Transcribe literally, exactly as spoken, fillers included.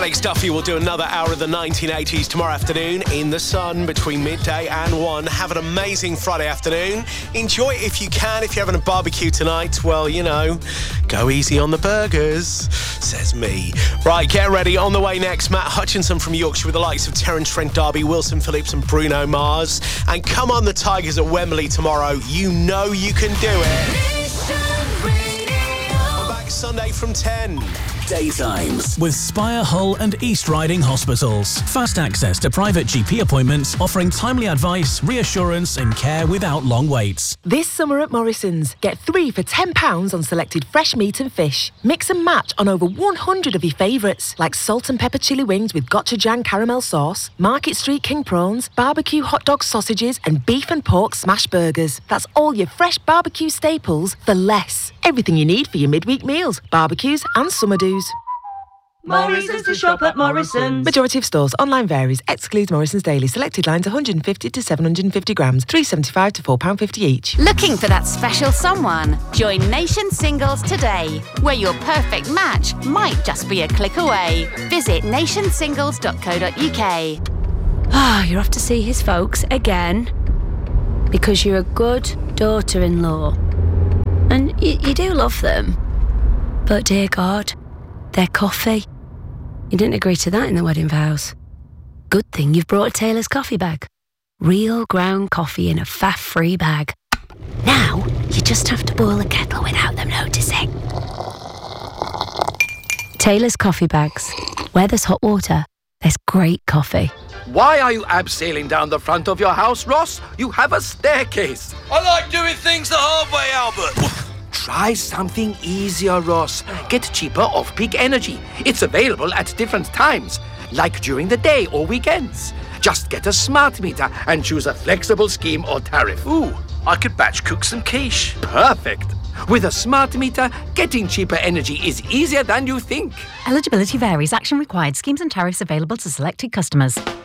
Alex Duffy will do another hour of the nineteen eighties tomorrow afternoon in the sun between midday and one. Have an amazing Friday afternoon. Enjoy it if you can. If you're having a barbecue tonight, well, you know, go easy on the burgers, says me. Right, get ready. On the way next, Matt Hutchinson from Yorkshire with the likes of Terence Trent D'Arby, Wilson Phillips and Bruno Mars. And come on the Tigers at Wembley tomorrow. You know you can do it. I'm back Sunday from ten. Daytimes with Spire, Hull and East Riding Hospitals. Fast access to private G P appointments, offering timely advice, reassurance and care without long waits. This summer at Morrison's, get three for ten pounds on selected fresh meat and fish. Mix and match on over one hundred of your favourites, like salt and pepper chili wings with gochujang caramel sauce, Market Street king prawns, barbecue hot dog sausages and beef and pork smash burgers. That's all your fresh barbecue staples for less. Everything you need for your midweek meals, barbecues and summer do's. Morrison's to shop at Morrison's. Majority of stores. Online varies. Excludes Morrison's Daily. Selected lines one hundred fifty to seven hundred fifty grams. three pounds seventy-five to four pounds fifty each. Looking for that special someone? Join Nation Singles today, where your perfect match might just be a click away. Visit nation singles dot co dot uk. Ah, you're off to see his folks again because you're a good daughter-in-law. And y- you do love them. But dear God, their coffee. You didn't agree to that in the wedding vows. Good thing you've brought a Taylor's coffee bag. Real ground coffee in a faff-free bag. Now, you just have to boil the kettle without them noticing. Taylor's coffee bags. Where there's hot water, there's great coffee. Why are you abseiling down the front of your house, Ross? You have a staircase. I like doing things the hard way, Albert. Try something easier, Ross. Get cheaper off-peak energy. It's available at different times, like during the day or weekends. Just get a smart meter and choose a flexible scheme or tariff. Ooh, I could batch cook some quiche. Perfect. With a smart meter, getting cheaper energy is easier than you think. Eligibility varies. Action required. Schemes and tariffs available to selected customers.